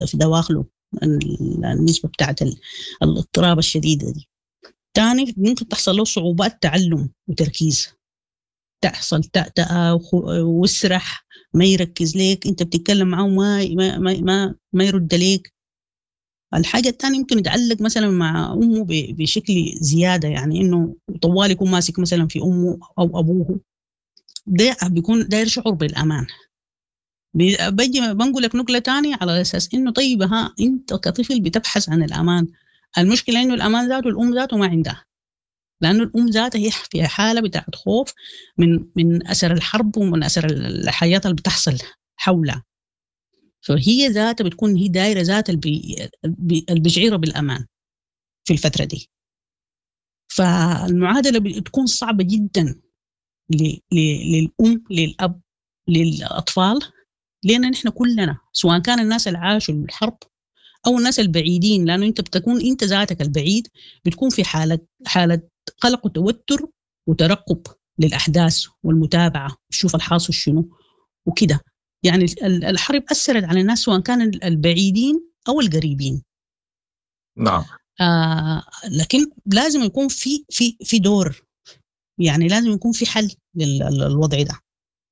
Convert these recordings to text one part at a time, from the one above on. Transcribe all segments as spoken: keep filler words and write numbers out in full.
في دواخله النسبة بتاعت الاضطراب الشديدة دي. تاني ممكن تحصل له صعوبات تعلم وتركيز، تحصل تأتأة واسرح، ما يركز ليك، انت بتتكلم معه ما ما ما ما يرد ليك. الحاجة الثانية يمكن يتعلق مثلا مع أمه بشكل زيادة، يعني إنه طوال يكون ماسك مثلا في أمه أو أبوه، ده بيكون داير شعور بالأمان. بيجي بنقول لك نقلة تانية على أساس إنه طيب ها أنت كطفل بتبحث عن الأمان، المشكلة إنه الأمان ذاته الأم ذاته ما عندها، لأنه الأم ذاتها هي في حالة بتاعت خوف من من أثر الحرب ومن أثر الحياة اللي بتحصل حولها، فهي ذاتها بتكون هي دايرة ذات البشعيرة بالأمان في الفترة دي. فالمعادلة بتكون صعبة جدا للأم للأب للأطفال، لأن نحن كلنا سواء كان الناس اللي عاشوا الحرب أو الناس البعيدين، لأنه أنت بتكون أنت ذاتك البعيد بتكون في حالة حالة قلق وتوتر وترقب للأحداث والمتابعة، تشوف الحاصل شنو وكده. يعني الحرب أثرت على الناس سواء كان البعيدين أو القريبين. نعم. آه لكن لازم يكون في في في دور، يعني لازم يكون في حل للوضع ده.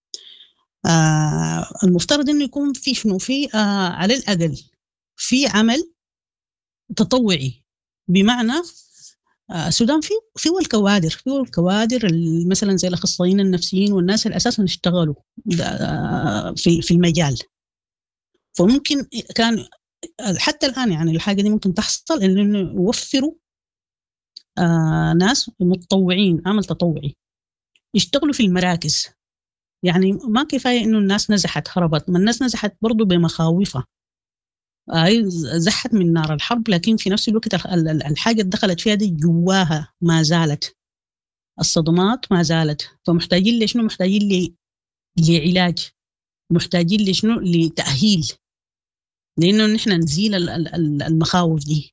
آه المفترض إنه يكون في شنو في آه على الأقل في عمل تطوعي، بمعنى السودان في في الكوادر في الكوادر مثلا زي الاخصائيين النفسيين والناس اللي اساسا اشتغلوا في في المجال، فممكن كان حتى الان يعني الحاجه دي ممكن تحصل انه يوفروا آه ناس متطوعين، عمل تطوعي يشتغلوا في المراكز. يعني ما كفايه انه الناس نزحت هربت، ما الناس نزحت برضو بمخاوفها، هاي زحت من نار الحرب، لكن في نفس الوقت الحاجة اللي دخلت فيها دي جواها ما زالت، الصدمات ما زالت، فمحتاجين لشنو؟ محتاجين لعلاج، محتاجين لشنو؟ لتأهيل، لأنه نحن نزيل المخاوف دي.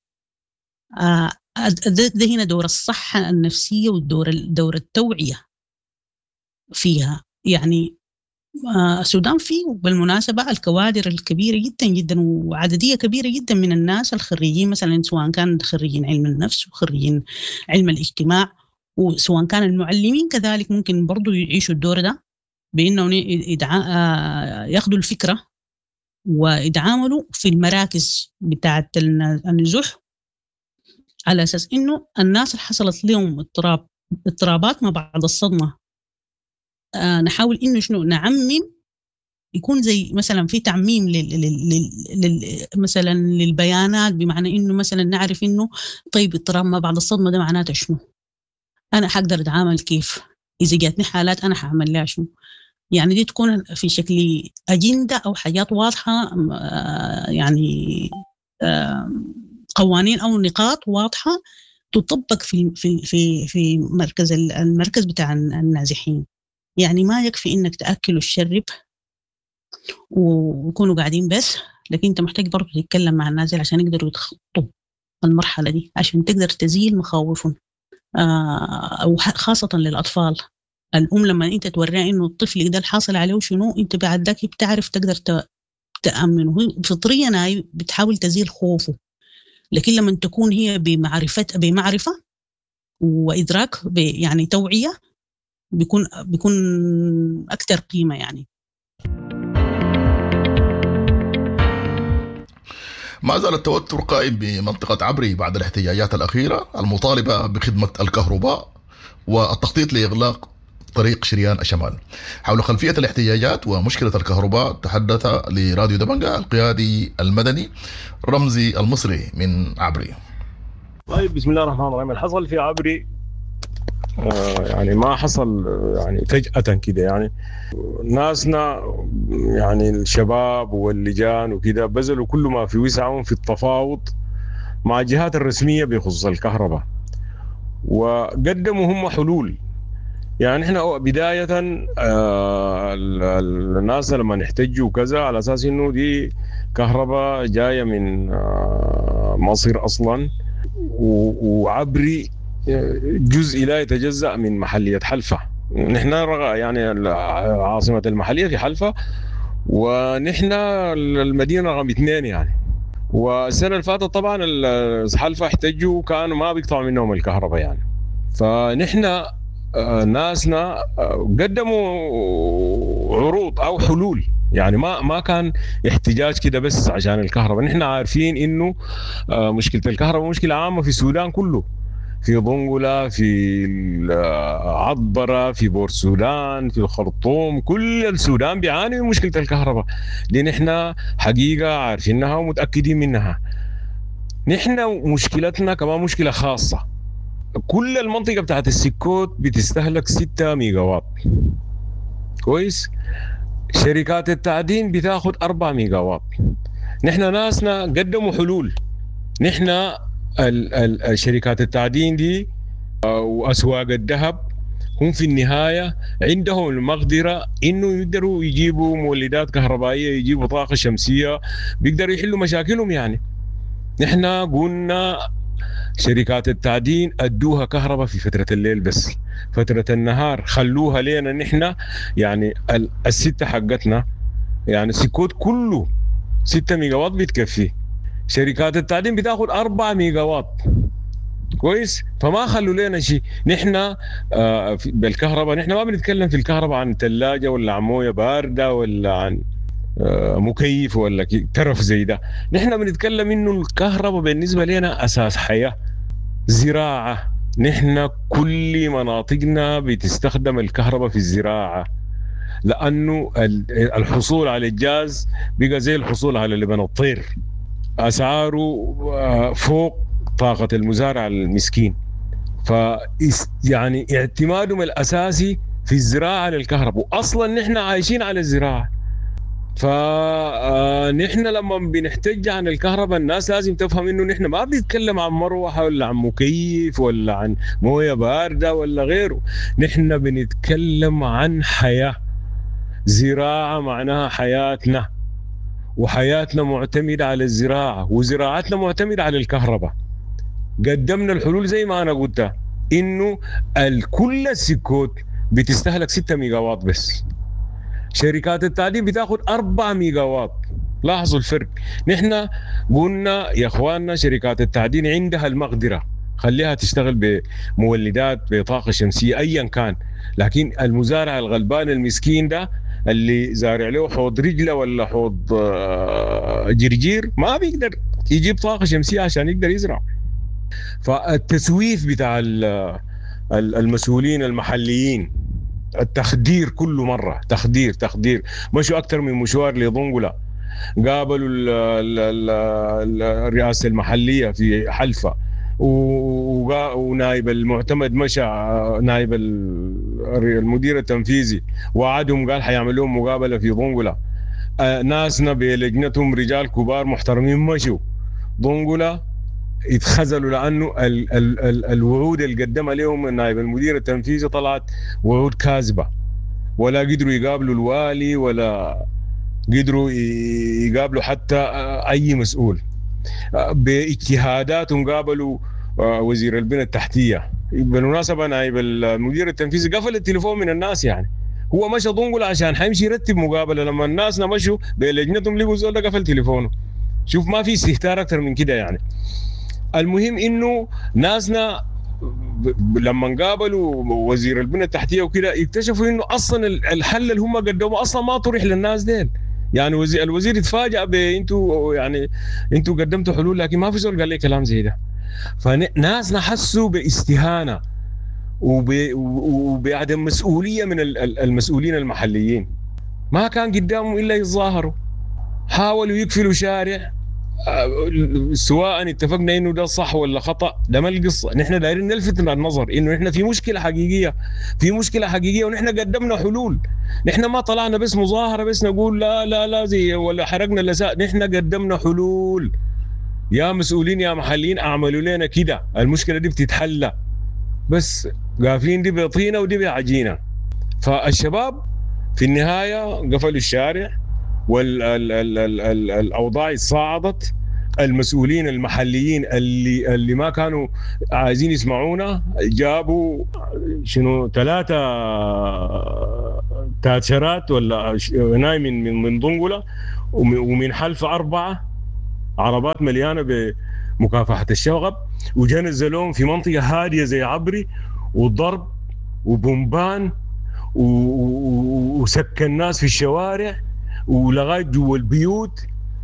ده هنا دور الصحة النفسية والدور دور التوعية فيها. يعني السودان فيه بالمناسبة الكوادر الكبيرة جدا جدا وعددية كبيرة جدا من الناس الخريجين، مثلا سواء كان خريجين علم النفس وخريجين علم الاجتماع، وسواء كان المعلمين كذلك ممكن برضو يعيشوا الدور ده، بأنه ياخدوا الفكرة ويتعاملوا في المراكز بتاعة النزوح، على أساس إنه الناس اللي حصلت لهم اضطراب اضطرابات ما بعد الصدمة، آه نحاول إنه شنو نعمم، يكون زي مثلا في تعميم لل... لل... لل... مثلا للبيانات، بمعنى إنه مثلا نعرف إنه طيب اضطراب ما بعد الصدمة ده معناته شنو، أنا حقدر أتعامل كيف، إذا جاتني حالات أنا حعمل لها شنو. يعني دي تكون في شكل أجندة أو حاجات واضحة، آه يعني آه قوانين أو نقاط واضحة تطبق في في في في مركز المركز بتاع النازحين. يعني ما يكفي إنك تأكل وتشرب ويكونوا قاعدين بس، لكن أنت محتاج برضو تتكلم مع النازل عشان يقدروا يتخطوا المرحلة دي، عشان تقدر تزيل مخاوفهم، آه أو خاصة للأطفال. الأم لما أنت توريها إنه الطفل ده الحاصل عليه شنو، أنت بعد ذاك بتعرف تقدر تأمنه، فطريا هي بتحاول تزيل خوفه. لكن لما تكون هي بمعرفة بمعرفة وإدراك يعني توعية، بيكون بيكون أكثر قيمة. يعني ما زال التوتر قائم بمنطقة عبري بعد الاحتجاجات الأخيرة المطالبة بخدمة الكهرباء والتخطيط لإغلاق طريق شريان الشمال. حول خلفية الاحتجاجات ومشكلة الكهرباء تحدث لراديو دبنجة القيادي المدني رمزي المصري من عبري. طيب، بسم الله الرحمن الرحيم. الحصل في عبري آه يعني ما حصل يعني فجأة كده، يعني ناسنا يعني الشباب واللجان وكده بذلوا كل ما في وسعهم في التفاوض مع الجهات الرسمية بخصوص الكهرباء، وقدموا هم حلول. يعني احنا بداية آه الناس لما نحتجوا كذا على أساس إنه دي كهرباء جاية من آه مصر أصلا، وعبري جزء لا يتجزأ من محلية حلفة. نحن يعني العاصمة المحلية في حلفة، ونحن المدينة رقم اثنين يعني. والسنة اللي فاتت طبعا الحلفة احتجوا كانوا ما بيقطعوا منهم الكهرباء يعني. فنحن ناسنا قدموا عروض أو حلول، يعني ما ما كان احتجاج كده بس عشان الكهرباء. نحن عارفين إنه مشكلة الكهرباء مشكلة عامة في السودان كله، في ضنقلة، في عطبرة، في بور السودان، في الخرطوم، كل السودان بيعاني من مشكلة الكهرباء دي. نحن حقيقة عارفينها ومتأكدين منها. نحن مشكلتنا كمان مشكلة خاصة، كل المنطقة بتاعت السكوت بتستهلك ستة ميجا واط، كويس؟ شركات التعدين بتاخد أربعة ميجا واط. نحن ناسنا قدموا حلول. نحن الشركات التعدين دي وأسواق الذهب هم في النهاية عندهم المقدرة إنه يقدروا يجيبوا مولدات كهربائية، يجيبوا طاقة شمسية، بيقدروا يحلوا مشاكلهم يعني. نحن قلنا شركات التعدين أدوها كهرباء في فترة الليل بس، فترة النهار خلوها لنا نحن يعني الستة حقتنا، يعني سكوت كله ستة ميجا واط بتكفي. شركات التعدين بتاخد أربعة ميجا واط، كويس؟ فما خلوا لنا شيء. نحن آه بالكهرباء نحن ما بنتكلم في الكهرباء عن ثلاجة ولا عن موية باردة ولا عن آه مكيف ولا ترف زي ده. نحن بنتكلم إنه الكهرباء بالنسبة لنا أساس حياة. زراعة، نحن كل مناطقنا بتستخدم الكهرباء في الزراعة، لأنه الحصول على الجاز بقى زي الحصول على لبن الطير، أسعاره فوق طاقة المزارع المسكين. ف يعني اعتمادهم الأساسي في الزراعة للكهرباء، وأصلا نحن عايشين على الزراعة. فنحن لما بنحتج عن الكهرباء الناس لازم تفهم إنه نحن ما بنتكلم عن مروحة ولا عن مكيف ولا عن موية باردة ولا غيره. نحن بنتكلم عن حياة. زراعة معناها حياتنا، وحياتنا معتمدة على الزراعة، وزراعتنا معتمدة على الكهرباء. قدمنا الحلول زي ما أنا قلت، إنه الكل السكوت بتستهلك ستة ميجا واط بس، شركات التعدين بتاخد أربعة ميجا واط. لاحظوا الفرق. نحن قلنا يا أخواننا شركات التعدين عندها المقدرة، خليها تشتغل بمولدات بطاقة شمسية أيا كان، لكن المزارع الغلبان المسكين ده اللي زارع له حوض رجله ولا حوض جرجير ما بيقدر يجيب طاقة شمسية عشان يقدر يزرع. فالتسويف بتاع المسؤولين المحليين، التخدير كل مرة، تخدير تخدير. مشوا أكثر من مشوار لضنقلة، قابلوا الرئاسة المحلية في حلفة، ونائب المعتمد مشى نائب المدير التنفيذي وعدهم قال حيعمل لهم مقابلة في ضنقلة. ناسنا بلجنتهم رجال كبار محترمين مشوا ضنقلة، يتخزلوا لأنه ال ال ال الوعود اللي قدمها لهم نائب المدير التنفيذي طلعت وعود كاذبة، ولا قدروا يقابلوا الوالي ولا قدروا يقابلوا حتى أي مسؤول. باجتهاداتهم قابلوا وزير البنى التحتية. بالمناسبة نائب المدير التنفيذي قفل التليفون من الناس، يعني هو مشى ضنقلة عشان حيمشي يرتب مقابلة، لما الناس مشوا بلجنتهم لقوا زول ده قفل تليفونه. شوف ما في استهتار أكثر من كده يعني. المهم إنه ناسنا لما قابلوا وزير البنى التحتية وكده اكتشفوا إنه أصلا الحل اللي هم قدموا أصلا ما طرح للناس ديل. يعني وزير الوزير اتفاجأ بانتوا يعني انتوا قدمتوا حلول لكن ما في زول قال لي كلام زي ده. فناسنا حسوا باستهانة وبعدم مسؤولية من المسؤولين المحليين. ما كان قدامهم إلا يتظاهروا، حاولوا يقفلوا شارع، سواء اتفقنا انه ده صح ولا خطأ ده ما القصة. نحن دايرين نلفت النظر انه نحن في مشكلة حقيقية، في مشكلة حقيقية ونحن قدمنا حلول. نحن ما طلعنا بس مظاهرة بس نقول لا لا لا زي ولا حرقنا اللساء. نحن قدمنا حلول. يا مسؤولين يا محليين اعملوا لنا كده، المشكلة دي بتتحل، بس قافلين دي بطينة ودي بعجينة. فالشباب في النهاية قفلوا الشارع والأوضاع صاعدت. المسؤولين المحليين اللي اللي ما كانوا عايزين يسمعونا جابوا شنو ثلاثة تاتشرات ولا ناي من من ضنقلة ومن حلفة أربعة عربات مليانة بمكافحة الشغب، وجا نزلوهم في منطقة هادية زي عبري، وضرب وبومبان وسك الناس في الشوارع ولغاية جوا البيوت،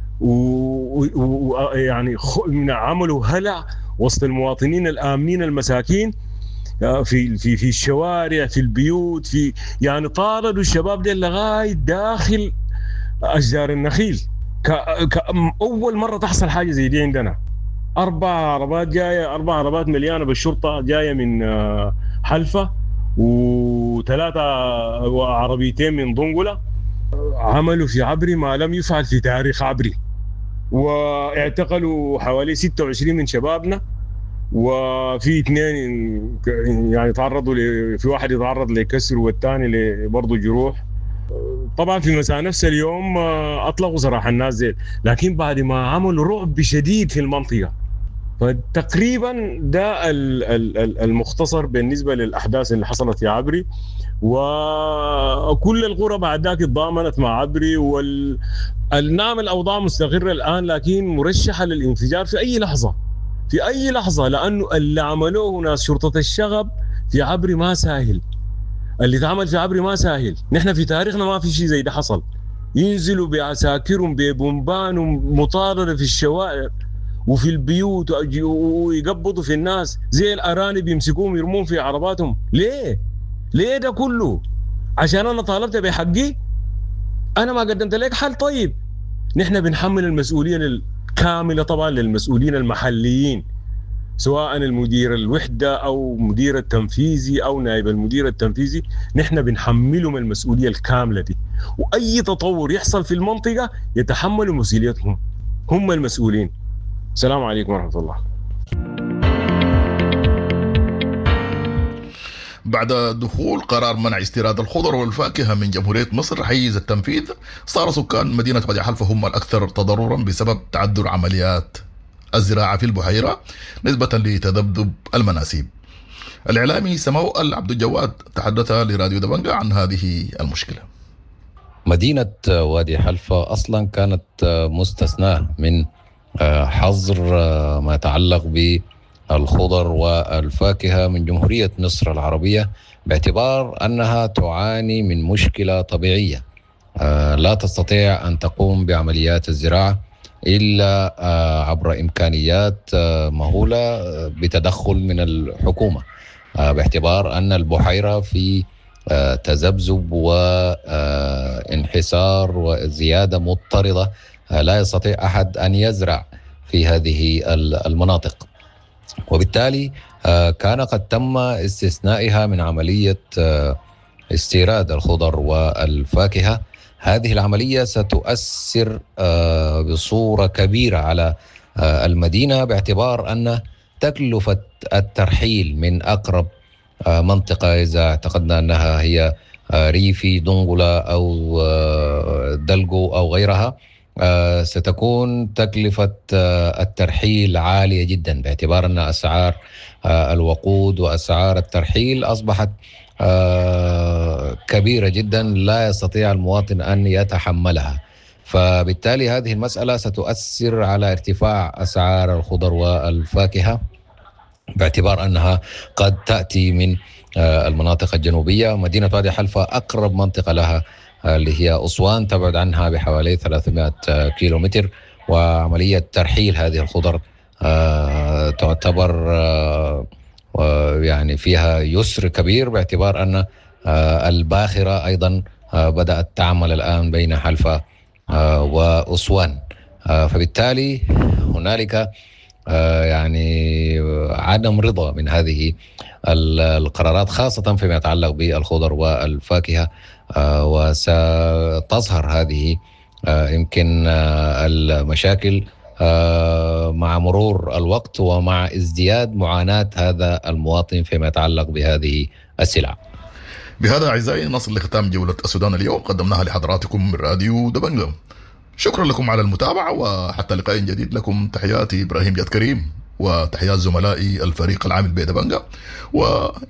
ويعني عملوا هلع وسط المواطنين الآمنين المساكين في في في الشوارع، في البيوت، في يعني طاردوا الشباب دي لغاية داخل أشجار النخيل. كأول مرة تحصل حاجة زي دي عندنا. أربع عربات جاية، أربع عربات مليانة بالشرطة جاية من حلفة، وثلاثة عربيتين من ضنقلة، عملوا في عبري ما لم يفعل في تاريخ عبري، واعتقلوا حوالي ستة وعشرين من شبابنا، وفي اثنين يعني تعرضوا ل... في واحد يتعرض لكسر والثاني برضه جروح. طبعا في مساء نفس اليوم اطلقوا سراح الناس زي، لكن بعد ما عملوا رعب شديد في المنطقه. فتقريبا ده المختصر بالنسبه للاحداث اللي حصلت في عبري، وكل القرى بعد ذاك اتضامنت مع عبري، والنعم الاوضاع مستقره الان، لكن مرشحه للانفجار في اي لحظه، في اي لحظه، لانه اللي عملوه ناس شرطه الشغب في عبري ما سهل، اللي تعمل في عبري ما سهل. نحن في تاريخنا ما في شيء زي ده حصل. ينزلوا بعساكرهم ببومبان ومطارده في الشوارع وفي البيوت ويقبضوا في الناس زي الارانب، يمسكوهم يرمون في عرباتهم. ليه؟ ليه ده كله؟ عشان انا طالبت بحقي؟ انا ما قدمت لك حل؟ طيب نحن بنحمل المسؤوليه الكامله طبعا للمسؤولين المحليين، سواء المدير الوحده او مدير التنفيذي او نائب المدير التنفيذي، نحن بنحملهم المسؤوليه الكامله دي، واي تطور يحصل في المنطقه يتحملوا مسؤوليتهم، هم المسؤولين. السلام عليكم ورحمه الله. بعد دخول قرار منع استيراد الخضر والفاكهة من جمهورية مصر حيز التنفيذ، صار سكان مدينة وادي حلفة هم الأكثر تضررا بسبب تعذر عمليات الزراعة في البحيرة نسبة لتذبذب المناسيب. الإعلامي سمو العبد الجواد تحدث لراديو دبنجة عن هذه المشكلة. مدينة وادي حلفة أصلا كانت مستثناة من حظر ما يتعلق بالخضر والفاكهة من جمهورية مصر العربية، باعتبار أنها تعاني من مشكلة طبيعية لا تستطيع أن تقوم بعمليات الزراعة إلا عبر إمكانيات مهولة بتدخل من الحكومة، باعتبار أن البحيرة في تذبذب وانحسار وزيادة مضطردة، لا يستطيع أحد أن يزرع في هذه المناطق، وبالتالي كان قد تم استثنائها من عملية استيراد الخضر والفاكهة. هذه العملية ستؤثر بصورة كبيرة على المدينة، باعتبار أن تكلفة الترحيل من أقرب منطقة، إذا اعتقدنا أنها هي ريفي دنقلة أو دلقو أو غيرها، ستكون تكلفة الترحيل عالية جدا، باعتبار أن أسعار الوقود وأسعار الترحيل أصبحت كبيرة جدا لا يستطيع المواطن أن يتحملها. فبالتالي هذه المسألة ستؤثر على ارتفاع أسعار الخضر والفاكهة، باعتبار أنها قد تأتي من المناطق الجنوبية. مدينة وادي حلفة أقرب منطقة لها اللي هي أسوان تبعد عنها بحوالي ثلاثمائة كيلومتر، وعملية ترحيل هذه الخضر تعتبر يعني فيها يسر كبير، باعتبار أن الباخرة أيضا بدأت تعمل الآن بين حلفة وأسوان. فبالتالي هنالك يعني عدم رضا من هذه القرارات، خاصة فيما يتعلق بالخضر والفاكهة، وستظهر هذه يمكن المشاكل مع مرور الوقت ومع ازدياد معاناة هذا المواطن فيما يتعلق بهذه السلع. بهذا أعزائي نصل لختام جولة السودان اليوم، قدمناها لحضراتكم من راديو دبنجة. شكرا لكم على المتابعة، وحتى لقاء جديد لكم تحياتي إبراهيم جاد كريم، وتحيات زملائي الفريق العامل بدبنجة، وإلى